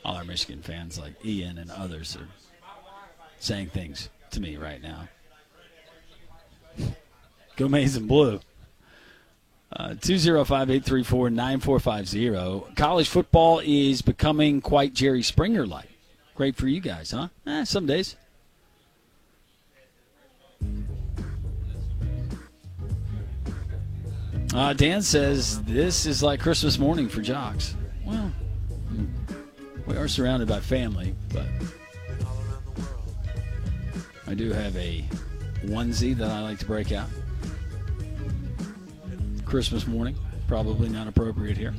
All our Michigan fans like Ian and others are saying things to me right now. Go Maize and Blue. 205-834-9450. College football is becoming quite Jerry Springer-like. Great for you guys, huh? Some days. Dan says this is like Christmas morning for jocks. Well, we are surrounded by family, but I do have a onesie that I like to break out. Christmas morning, probably not appropriate here.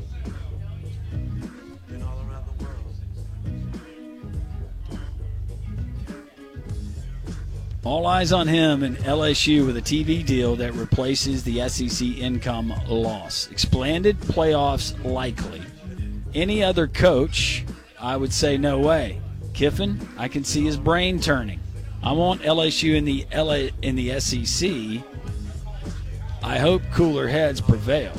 All eyes on him and LSU with a TV deal that replaces the SEC income loss. Expanded playoffs likely. Any other coach, I would say no way. Kiffin, I can see his brain turning. I want LSU in the SEC. I hope cooler heads prevail.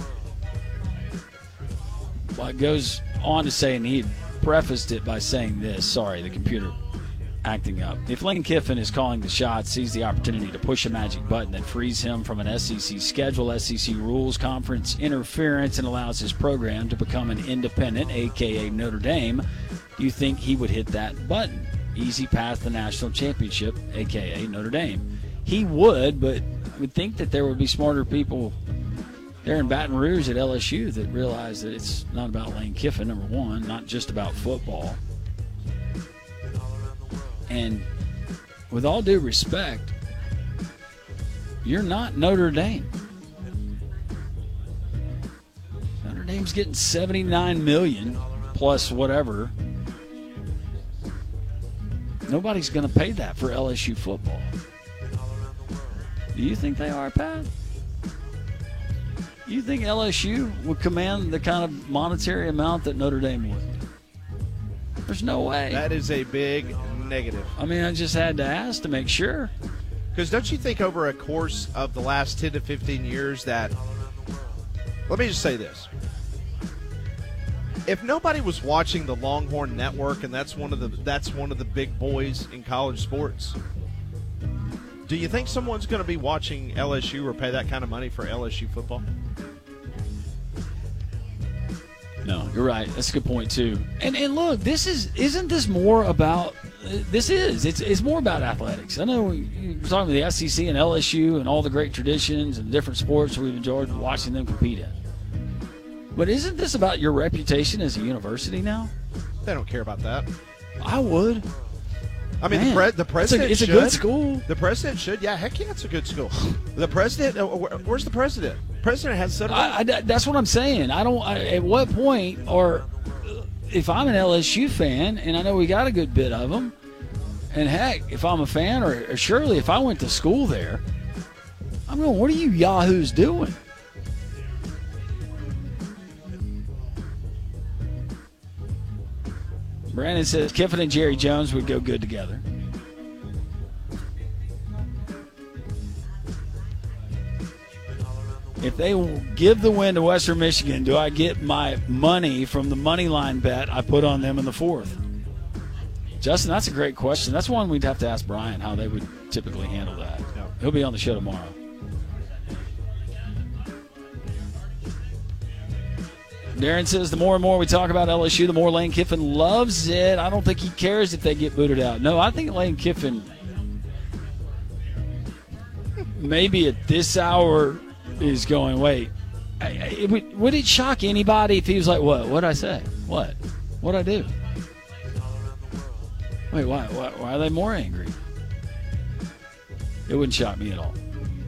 Well, it goes on to say, and he prefaced it by saying this. Sorry, the computer acting up. If Lane Kiffin is calling the shots, sees the opportunity to push a magic button that frees him from an SEC schedule, SEC rules, conference interference, and allows his program to become an independent, a.k.a. Notre Dame, do you think he would hit that button? Easy path to the national championship, a.k.a. Notre Dame. He would, but I would think that there would be smarter people there in Baton Rouge at LSU that realize that it's not about Lane Kiffin, number one, not just about football. And with all due respect, you're not Notre Dame. Notre Dame's getting $79 million plus whatever. Nobody's going to pay that for LSU football. Do you think they are, Pat? You think LSU would command the kind of monetary amount that Notre Dame would? There's no way. That is a big negative. I mean, I just had to ask to make sure. Because don't you think over a course of the last 10 to 15 years that, let me just say this. If nobody was watching the Longhorn Network, and that's one of the big boys in college sports, do you think someone's going to be watching LSU or pay that kind of money for LSU football? No, you're right. That's a good point too. And look, isn't this more about? It's more about athletics. I know you're talking about the SEC and LSU and all the great traditions and different sports we've enjoyed watching them compete in. But isn't this about your reputation as a university now? They don't care about that. I would. I mean, the president it's a good school. The president should. Yeah, heck yeah, it's a good school. The president, where's the president? The president has said that's what I'm saying. At what point, or if I'm an LSU fan, and I know we got a good bit of them, and heck, if I'm a fan, or surely if I went to school there, I'm going, what are you yahoos doing? Brandon says Kiffin and Jerry Jones would go good together. If they give the win to Western Michigan, do I get my money from the money line bet I put on them in the fourth? Justin, that's a great question. That's one we'd have to ask Brian how they would typically handle that. He'll be on the show tomorrow. Darren says the more and more we talk about LSU, the more Lane Kiffin loves it. I don't think he cares if they get booted out. No, I think Lane Kiffin maybe at this hour is going, wait, would it shock anybody if he was like, what? What'd I say? What? What'd I do? Wait, why are they more angry? It wouldn't shock me at all.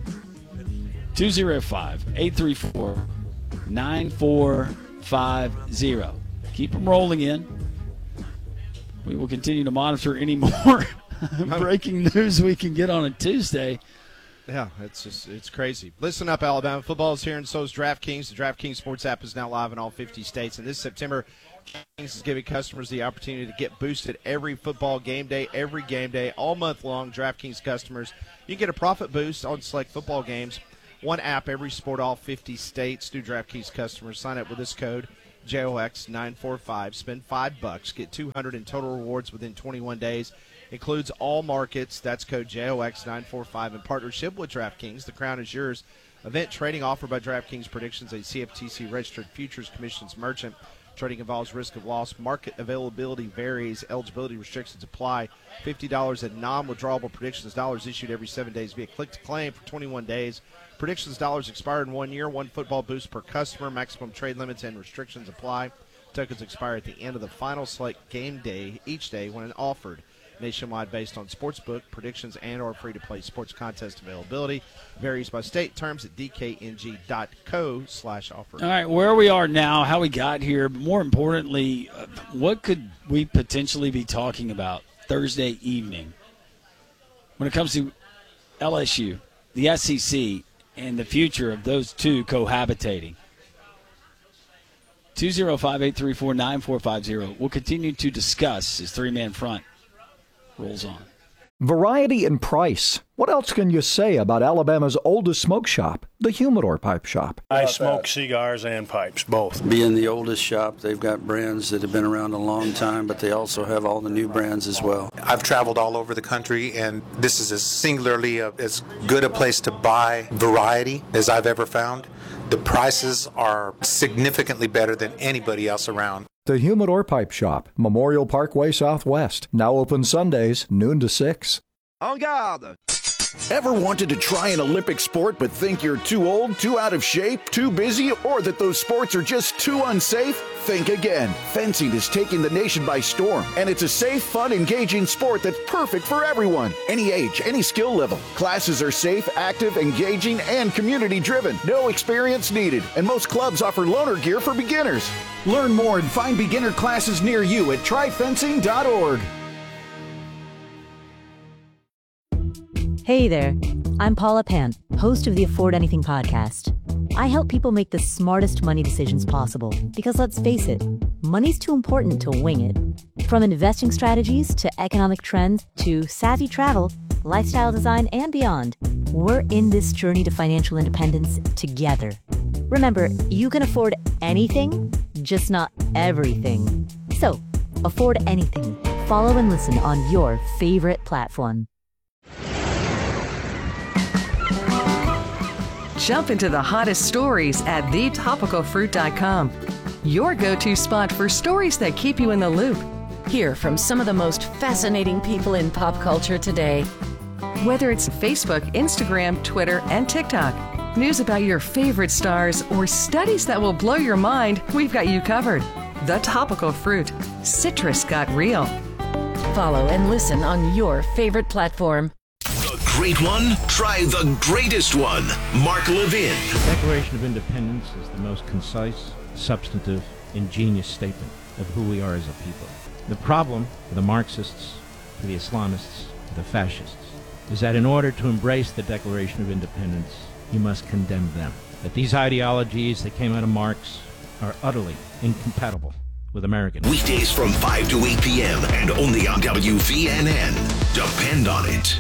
205-834-9450. Keep them rolling in. We will continue to monitor any more breaking news we can get on a Tuesday. Yeah, it's crazy. Listen up, Alabama. Football is here, and so is DraftKings. The DraftKings Sports app is now live in all 50 states. And this September, DraftKings is giving customers the opportunity to get boosted every football game day, all month long. DraftKings customers, you get a profit boost on select football games. One app, every sport, all 50 states. New DraftKings customers sign up with this code, JOX 945. Spend $5. Get $200 in total rewards within 21 days. Includes all markets. That's code JOX 945 in partnership with DraftKings. The crown is yours. Event trading offered by DraftKings Predictions, a CFTC registered futures commissions merchant. Trading involves risk of loss. Market availability varies. Eligibility restrictions apply. $50 in non-withdrawable predictions dollars issued every 7 days via click to claim for 21 days. Predictions dollars expire in 1 year. 1 football boost per customer. Maximum trade limits and restrictions apply. Tokens expire at the end of the final select game day each day when offered. Nationwide based on sportsbook predictions and or free-to-play sports contest availability. Varies by state. Terms at dkng.co/offer. All right, where we are now, how we got here, but more importantly, what could we potentially be talking about Thursday evening when it comes to LSU, the SEC, and the future of those two cohabitating? 205-834-9450. We'll continue to discuss his three-man front rolls on. Variety and price. What else can you say about Alabama's oldest smoke shop, the Humidor Pipe Shop? I smoke cigars and pipes, both. Being the oldest shop, they've got brands that have been around a long time, but they also have all the new brands as well. I've traveled all over the country, and this is as singularly as good a place to buy variety as I've ever found. The prices are significantly better than anybody else around. The Humidor Pipe Shop, Memorial Parkway Southwest. Now open Sundays, noon to 6. En garde! Ever wanted to try an Olympic sport but think you're too old, too out of shape, too busy, or that those sports are just too unsafe? Think again. Fencing is taking the nation by storm, and it's a safe, fun, engaging sport that's perfect for everyone. Any age, any skill level. Classes are safe, active, engaging, and community-driven. No experience needed, and most clubs offer loaner gear for beginners. Learn more and find beginner classes near you at tryfencing.org. Hey there, I'm Paula Pant, host of the Afford Anything podcast. I help people make the smartest money decisions possible because, let's face it, money's too important to wing it. From investing strategies to economic trends to savvy travel, lifestyle design, and beyond, we're in this journey to financial independence together. Remember, you can afford anything, just not everything. So, afford anything. Follow and listen on your favorite platform. Jump into the hottest stories at thetopicalfruit.com. Your go-to spot for stories that keep you in the loop. Hear from some of the most fascinating people in pop culture today. Whether it's Facebook, Instagram, Twitter, and TikTok, news about your favorite stars, or studies that will blow your mind, we've got you covered. The Topical Fruit. Citrus got real. Follow and listen on your favorite platform. Great one? Try the greatest one. Mark Levin. The Declaration of Independence is the most concise, substantive, ingenious statement of who we are as a people. The problem for the Marxists, for the Islamists, for the fascists, is that in order to embrace the Declaration of Independence, you must condemn them. That these ideologies that came out of Marx are utterly incompatible with American. Weekdays from 5 to 8 p.m. and only on WVNN. Depend on it.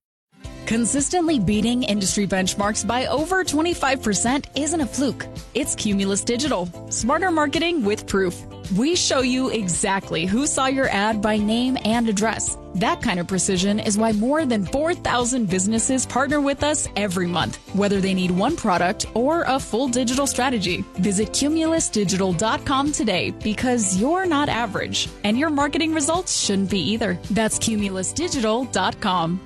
Consistently beating industry benchmarks by over 25% isn't a fluke. It's Cumulus Digital. Smarter marketing with proof. We show you exactly who saw your ad by name and address. That kind of precision is why more than 4,000 businesses partner with us every month, whether they need one product or a full digital strategy. Visit cumulusdigital.com today because you're not average, and your marketing results shouldn't be either. That's cumulusdigital.com.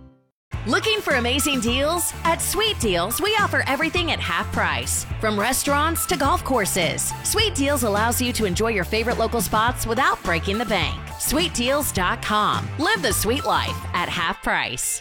Looking for amazing deals? At Sweet Deals, we offer everything at half price. From restaurants to golf courses, Sweet Deals allows you to enjoy your favorite local spots without breaking the bank. SweetDeals.com. Live the sweet life at half price.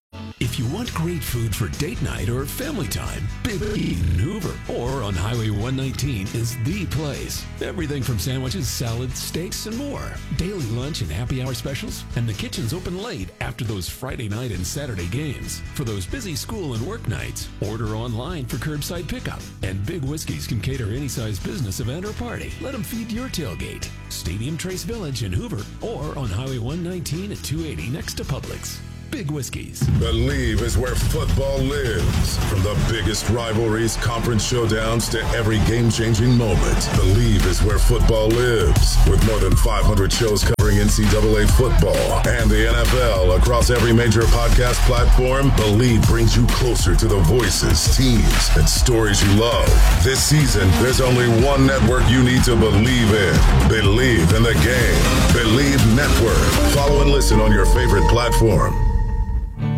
If you want great food for date night or family time, Big E in Hoover or on Highway 119 is the place. Everything from sandwiches, salads, steaks, and more. Daily lunch and happy hour specials, and the kitchen's open late after those Friday night and Saturday games. For those busy school and work nights, order online for curbside pickup. And Big Whiskey's can cater any size business event or party. Let them feed your tailgate. Stadium Trace Village in Hoover or on Highway 119 at 280 next to Publix. big whiskeys. Believe is where football lives. From the biggest rivalries, conference showdowns, to every game-changing moment, Believe is where football lives. With more than 500 shows covering NCAA football and the NFL across every major podcast platform, Believe brings you closer to the voices, teams, and stories you love. This season, there's only one network you need to believe in. Believe in the game. Believe Network. Follow and listen on your favorite platform.